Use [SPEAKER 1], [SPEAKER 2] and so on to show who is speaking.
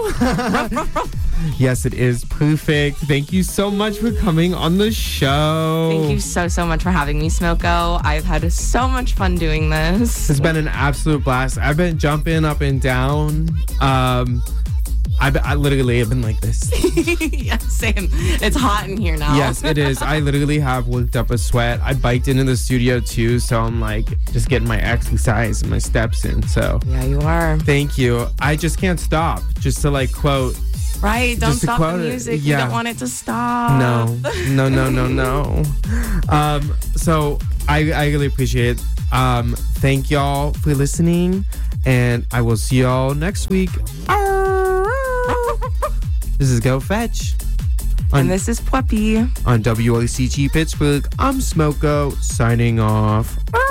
[SPEAKER 1] Yes, it is perfect. Thank you so much for coming on the show.
[SPEAKER 2] Thank you so much for having me, Smoko. I've had so much fun doing this.
[SPEAKER 1] It's been an absolute blast. I've been jumping up and down. I literally have been like this.
[SPEAKER 2] Yeah, same. It's hot in here now.
[SPEAKER 1] Yes, it is. I literally have worked up a sweat. I biked into the studio too, so I'm like just getting my exercise and my steps in. So
[SPEAKER 2] yeah, you are.
[SPEAKER 1] Thank you. I just can't stop. Just to like quote.
[SPEAKER 2] Right, don't
[SPEAKER 1] just
[SPEAKER 2] stop the music. Yeah. You don't want it to stop.
[SPEAKER 1] No. So I really appreciate it. Thank y'all for listening, and I will see y'all next week. This is Go Fetch.
[SPEAKER 2] And this is Puppy.
[SPEAKER 1] On WLCG Pittsburgh, I'm Smoko, signing off.